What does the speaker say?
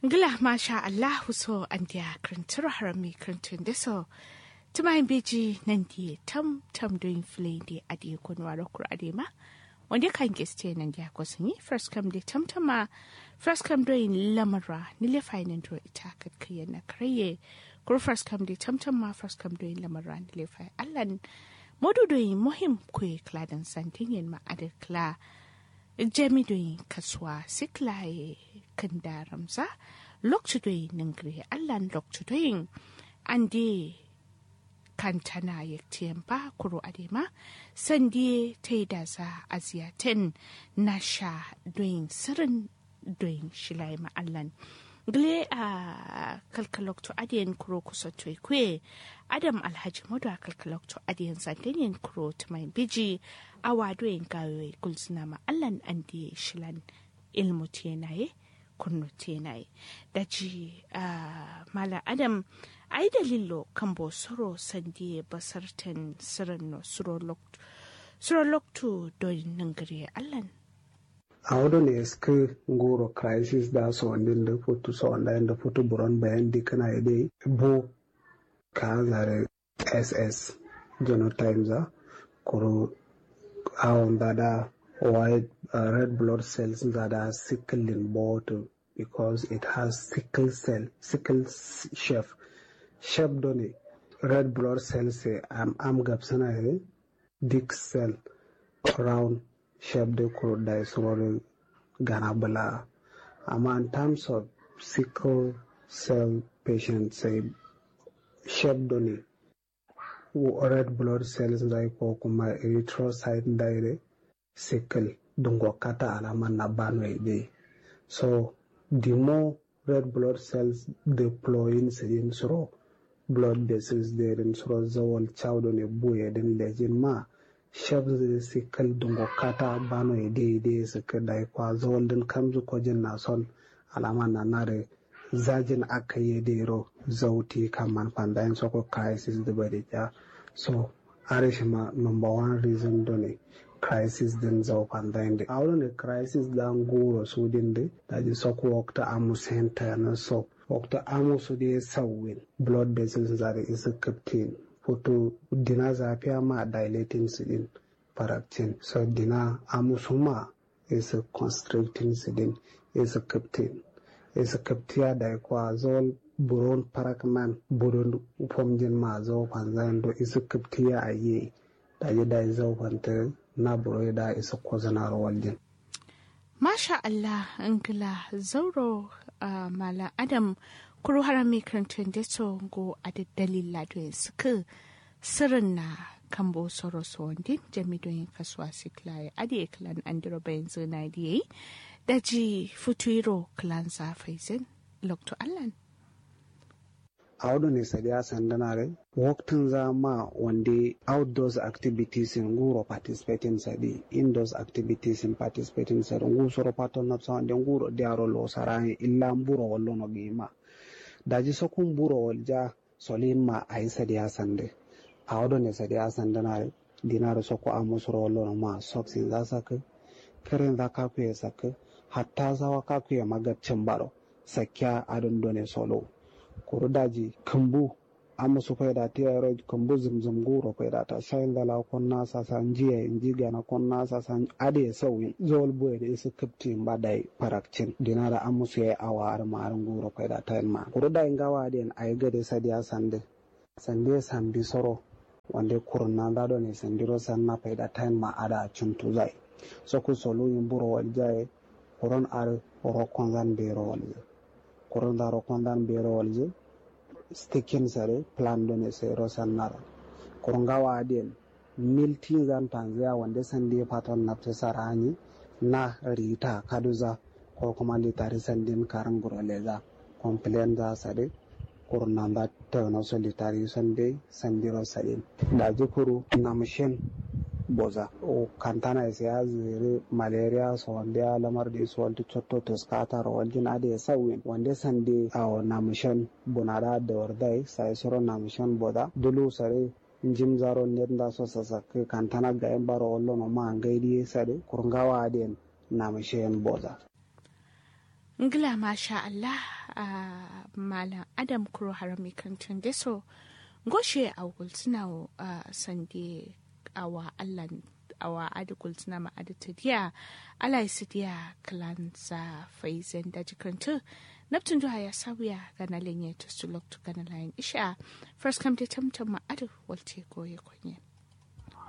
Ngila masha Allahu so andia krantura harami krantun deso. Tumai beji nandi tam doing flay di adi kunwaro kur adema. Wanda kan geste nandia kwasani first come de tamtama first come doing lamara nile finance ita kriya na kriye. Kur first come de tamtama first come doing lamara nile fai allan. Modu doing mohim kwe kladan santinyen ma adar kla. Jami doyin kaswa siklaye kandaramsa lokci doyin ningri allan lokci doyin ande kantana yaktiyan ba kuro adema sandi taida za aziyaten nasha doyin sirin doyin shilai ma allan gle a kalkalokto adiyan kuro kusa kwe adam alhaji modu a kalkalokto adiyan zandenyen kuro tumayin biji awa doyin gawe gulzina ma allan andi shilan ilmu tenaye kunnu tenaye daji mala adam ai dalilo kambo soro sandi basartan sirin suro lokto doyin nangare allan a wadda eske ngoro crisis da so ndin da foto so online da foto buron bayan di kana ide bo ka zare ss genotypes a koro awon da white red blood cells that are sickle in bottle because it has sickle shape done red blood cells say am gapsana he dick cell round shape de kuro da isoro ganabala. In terms of sickle cell patients, say shape done red blood cells like kuma erythrocyte daire sickle dungo kata alama na banwe de. So the more red blood cells deploy in soro blood vessels there in soro zawal chawdone buye den lejin ma shabs sickle dungo kata bano ide suka dai kwa zawal din kamzu kojin na son alama na nare zajin aka yi dero zauti kaman pandayin soko crisis da bari ja. So arishima number one reason done crisis din zau pandayin da auren da crisis dan goro su din da ji soko wakta amu center na so wakta amu su da sawin blood vessels zare is a captain foto dina zafiya ma dilating sidin paraktin so dina amusuma is a constricting sidin is a captain da kwa zol buron parakman buron upomjin ma zo panzain do is a captia aye da zo panta na buro da is a kozana rawaldin masha Allah angila zauro mala adam kuro harami krantun deso go adi dalila do suka sirrin na kambo soro sondin jami'in kasuwa siklaye adi klan andiro bayan zina diye daji futuiro klan zafaizin lokto allan audu ne sadiya sandanare waktin zama wande outdoors activities in guro participating sadi indoors activities in participating sadi ngu soro paton na wande nguro diaro lo sarani illa mburo wallo no bima daji sokun buro walja solin ma ai sadiya sande audu ne sadiya sandanare dinaro soko amusoro wallo no ma soksin za saka karen za ka kuye saka hatta zawa ka kuye magacin baro sakya adon done solo kuru daji kambu amma su faida ta yaro kambu zumzum guro faida ta shayin da la konna sasan jiya inji gana konna sasan ade sauyin zol boye da isu kaptin ba dai parakcin dinara amma su yayi awa armarin guro faida ta ma kuru da ingawa den ay gade sadiya sande sambi soro wande kurna da do ne sandiro sanna faida ta ma ada cintu zai so ku solo yin buro waljaye kuron ar oro konzan bero waljaye korondaro kondan bero walje stikin sare plan done se rosannara korongawa den milti zan tanzia wande sande paton napte sarani na rita kaduza ko kuma litari sandin karanguro leza complain za sare koronanda tawno so litari sande sandiro sare da jukuru namshen boza o kantana se azire malaria so wande lamar de so wande chotto to skata ro wande ade sawin wande sande aw namshan bonara de wardai sai soro namshan boda dulu sare jim zaro nenda so sasak kantana ga embaro wollo no ma ngaidi sare kurgawa aden namshen boza ngila masha Allah malam adam kuro harami kantin deso goshe a gulsuna sande awa allan awa adikul suna ma aditadiya alai sidiya kalansa faizan da jikantu naptun duha ya sawiya gana lenye to sulok to gana lain isha first come to tamtam ma adu walte goye konyen